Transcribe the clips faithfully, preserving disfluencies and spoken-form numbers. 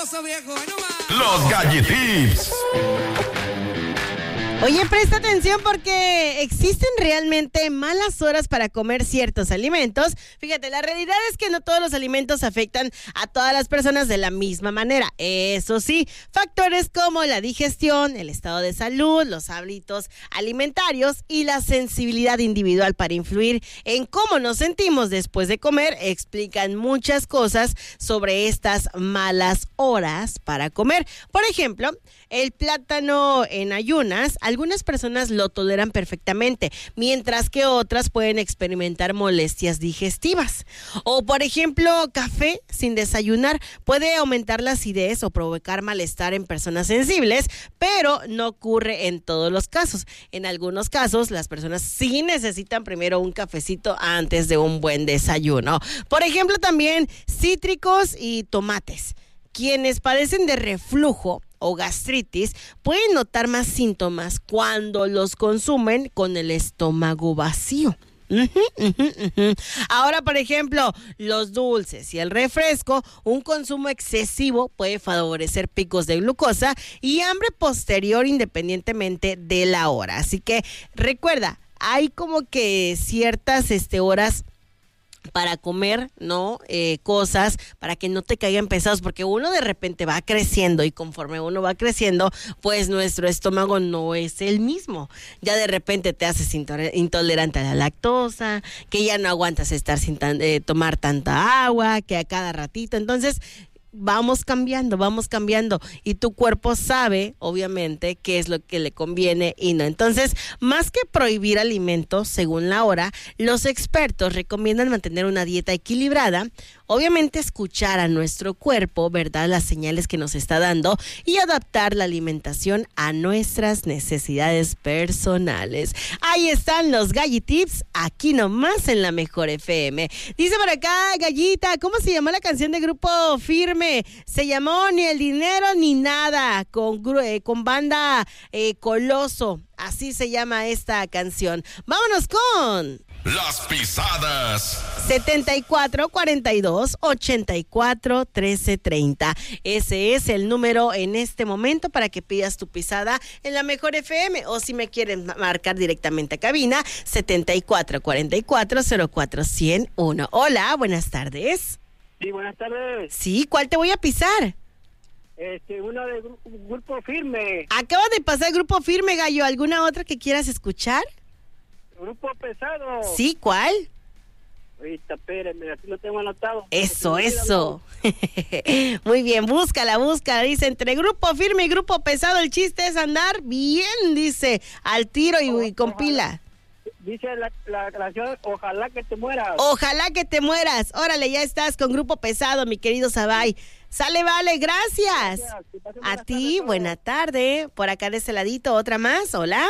sabroso, viejo. Los Gallitips. Oye, presta atención porque existen realmente malas horas para comer ciertos alimentos. Fíjate, la realidad es que no todos los alimentos afectan a todas las personas de la misma manera. Eso sí, factores como la digestión, el estado de salud, los hábitos alimentarios y la sensibilidad individual para influir en cómo nos sentimos después de comer explican muchas cosas sobre estas malas horas para comer. Por ejemplo, el plátano en ayunas, algunas personas lo toleran perfectamente, mientras que otras pueden experimentar molestias digestivas. O, por ejemplo, café sin desayunar puede aumentar la acidez o provocar malestar en personas sensibles, pero no ocurre en todos los casos. En algunos casos, las personas sí necesitan primero un cafecito antes de un buen desayuno. Por ejemplo, también cítricos y tomates. Quienes padecen de reflujo o gastritis pueden notar más síntomas cuando los consumen con el estómago vacío. Uh-huh, uh-huh, uh-huh. Ahora, por ejemplo, los dulces y el refresco, un consumo excesivo puede favorecer picos de glucosa y hambre posterior independientemente de la hora. Así que recuerda, hay como que ciertas este, horas para comer, ¿no? Eh, cosas para que no te caigan pesados, porque uno de repente va creciendo y conforme uno va creciendo, pues nuestro estómago no es el mismo. Ya de repente te haces intolerante a la lactosa, que ya no aguantas estar sin tan, eh, tomar tanta agua, que a cada ratito. Entonces, vamos cambiando, vamos cambiando y tu cuerpo sabe, obviamente, qué es lo que le conviene y no. Entonces, más que prohibir alimentos según la hora, los expertos recomiendan mantener una dieta equilibrada, obviamente escuchar a nuestro cuerpo, ¿verdad?, las señales que nos está dando y adaptar la alimentación a nuestras necesidades personales. Ahí están los Gallitips, aquí nomás en la Mejor F M. Dice por acá, Gallita, ¿cómo se llamó la canción de Grupo Firme? Se llamó Ni el Dinero Ni Nada, con, eh, con banda eh, Coloso. Así se llama esta canción. Vámonos con... Las Pisadas. setenta y cuatro, cuarenta y dos, ochenta y cuatro, trece, treinta. Ese es el número en este momento para que pidas tu pisada en la Mejor F M. O si me quieren marcar directamente a cabina, setenta y cuatro, cuarenta y cuatro, cero cuatro, cero uno. Hola, buenas tardes. Sí, buenas tardes. Sí, ¿cuál te voy a pisar? Este, uno de Grupo, grupo Firme. Acaba de pasar Grupo Firme, Gallo. ¿Alguna otra que quieras escuchar? Grupo Pesado. Sí, ¿cuál? Ahorita, espérenme, así lo tengo anotado. Eso, eso. Muy bien, búscala, búscala. Dice, entre Grupo Firme y Grupo Pesado, el chiste es andar bien, dice, al tiro y, y con pila. Dice la, la canción, ojalá que te mueras. Ojalá que te mueras. Órale, ya estás con Grupo Pesado, mi querido Sabay. Sale, vale, gracias. gracias. A ti, buena tarde. Por acá de ese ladito, otra más. Hola.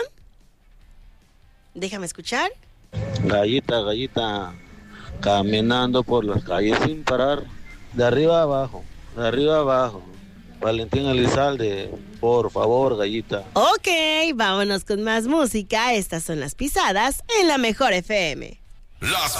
Déjame escuchar. Gallita, gallita, caminando por las calles sin parar, de arriba a abajo, de arriba a abajo. Valentín Elizalde, por favor, gallita. Ok, vámonos con más música. Estas son las pisadas en la Mejor F M. Las